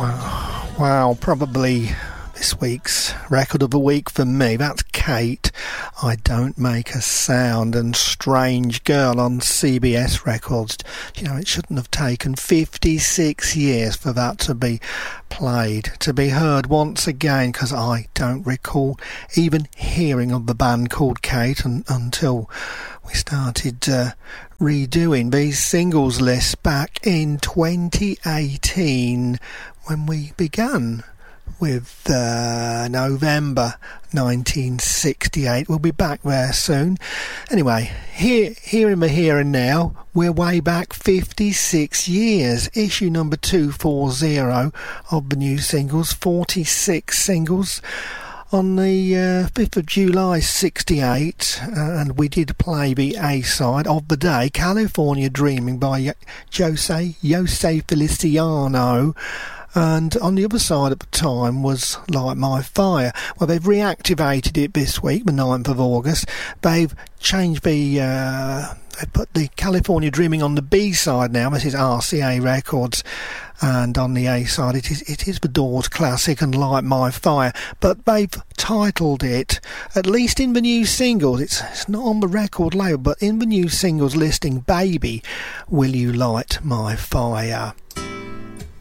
Wow, probably this week's record of the week for me. That's Kate, I Don't Make a Sound, and Strange Girl on CBS Records. You know, it shouldn't have taken 56 years for that to be played, to be heard once again, because I don't recall even hearing of the band called Kate until we started redoing these singles lists back in 2018 when we began with November 1968. We'll be back there soon. Anyway, here in the here and now, we're way back 56 years. Issue number 240 of the new singles, 46 singles. On the 5th of July 68, and we did play the A-side of the day, California Dreaming by Jose Feliciano. And on the other side at the time was Light My Fire. Well, they've reactivated it this week, the 9th of August. They've changed the... they put the California Dreaming on the B-side now. This is RCA Records. And on the A-side, it is the Doors classic and Light My Fire. But they've titled it, at least in the new singles, it's not on the record label, but in the new singles listing, Baby, Will You Light My Fire?